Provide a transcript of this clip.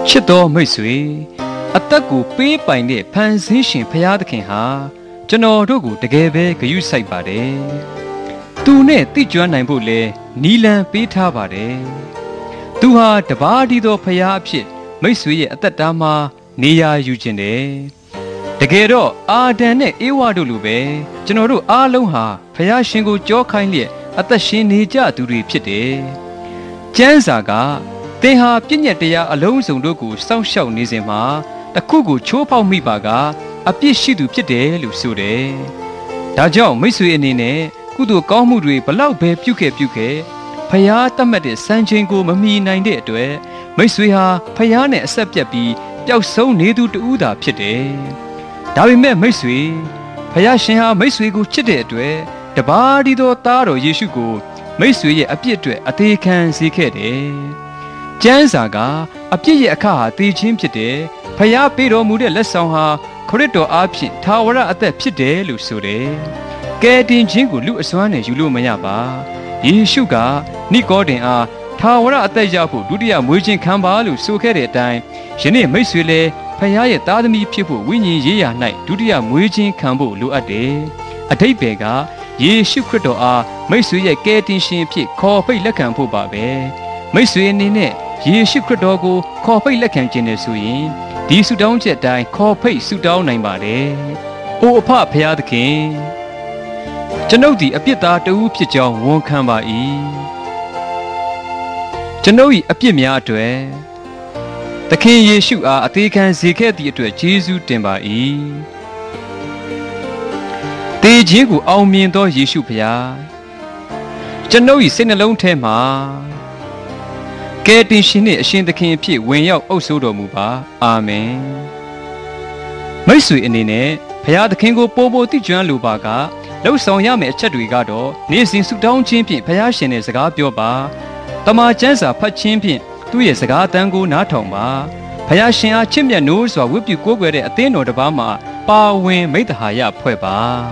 ချစ်တော်မိတ်ဆွေအသက်ကိုပေးပိုင်တဲ့ဖန်ဆင်းရှင်ဖရာသခင်ဟာကျွန်တော်တို့ကိုတကယ်ပဲဂရုစိုက်ပါတယ်။သူနဲ့တိကျွမ်းနိုင်ဖို့လဲနီလန်ပေးထားပါတယ်။သူဟာတပါးဒီသောဖရာအဖြစ်မိတ်ဆွေရဲ့အသက်တာမှာနေရာယူခြင်းတယ်။တကယ်တော့အာဒံနဲ့အေဝါတို့လိုပဲကျွန်တော်တို့အားလုံးဟာဖရာရှင်ကိုကြောခိုင်းလျက်အသက်ရှင်နေကြသူတွေဖြစ်တယ်။ကျမ်းစာကသင်ဟာပြည့်ညက်တရားအလုံးစုံတို့ကိုစောင့်ရှောက်နေစဉ်မှာတစ်ခုကိုချိုးဖောက်မိပါကအပြစ်ရှိသူဖြစ်တယ်လို့ဆိုတယ်။ဒါကြောင့်မိတ်ဆွေအနေနဲ့ကုသိုလ်ကောင်းမှုတွေဘလောက်ပဲပြုခဲ့ဖယားတတ်မှတ်တဲ့စံချိန်ကိုမမီနိုင်တဲ့အတွက်မိတ်ဆွေဟာဖယားနဲ့အဆက်ပြတ်ပြီးပျောက်ဆုံးနေသူတူသာဖြစ်တယ်။ဒါပေမဲ့မိတ်ဆွေဖယားရှင်ဟာမိတ်ဆွေကိုချစ်တဲ့အတွက်တပါးဒီသောသားတော်ယေရှုကိုမိတ်ဆွေရဲ့အပြစ်အတွက်အသေးခံစေခဲ့တယ်။ကျမ်းစာကအပြစ်ရဲ့အခါဟာသေခြင်းဖြစ်တယ်။ဖယားပေးတော်မူတဲ့လက်ဆောင်ဟာခရစ်တော်အားဖြင့်ထာဝရအသက်ဖြစ်တယ်လို့ဆိုတယ်။ကယ်တင်ခြင်းကိုလူအစွမ်းနဲ့ယူလို့မရပါ။ယေရှုကနိကောဒင်အားထာဝရအသက်ရဖို့ဒုတိယမွေးခြင်းခံပါလို့ဆိုခဲ့တဲ့အတိုင်းယနေ့မိတ်ဆွေလည်းဖယားရဲ့သားသမီးဖြစ်ဖို့ဝိညာဉ်ရေးရာ၌ဒုတိယမွေးခြင်းခံဖို့လိုအပ်တယ်။အဓိပ္ပာယ်ကယေရှုခရစ်တော်အားမိတ်ဆွေရဲ့ကယ်တင်ရှင်ဖြစ်ခေါ်ဖိတ်လက်ခံဖို့ပါပဲ။မိတ်ဆွေအနေနဲ့ယေရှုခရစ်တော်ကိုခေါ်ဖိတ်လက်ခံခြင်းနဲ့ဆိုရင်ဒီဆုတောင်းချက်အတိုင်းခေါ်ဖိတ်ဆုတောင်းနိုင်ပါတယ်။အိုအဖဖရာသခင်ကျွန်ုပ်ဒီအပြစ်သားတဦးဖြစ်ကြောင်းဝန်ခံပါ၏။ကျွန်ုပ်၏အပြစ်များအတွက်သခင်ယေရှုအားအသေးခံစေခဲ့သည့်အတွက်ယေရှုတင်ပါ၏။တေခြင်းကိုအောင်မြင်သောယေရှုဖရာကျွန်ုပ်၏စိတ်နှလုံးထဲမှာကယ်တင်ရှင်နှင့်အရှင်သခင်အဖြစ်ဝင်ရောက်အုပ်စိုးတော်မူပါအာမင်မိတ်ဆွေအနေနဲ့ဘုရားသခင်ကိုပို့ဖို့သိကျွမ်းလိုပါကလှုပ်ဆောင်ရမယ့်အချက်တွေကတော့နေ့စဉ်ဆုတောင်းခြင်းဖြင့်ဘုရားရှင်နဲ့စကားပြောပါတမန်ကျမ်းစာဖတ်ခြင်းဖြင့်သူ့ရဲ့စကားအတန်ကိုနားထောင်ပါဘုရားရှင်အားချစ်မြတ်နိုးစွာဝတ်ပြုကိုးကွယ်တဲ့အသင်းတော်တစ်ပါးမှာပါဝင်မိတ္တဟာယဖွဲ့ပါ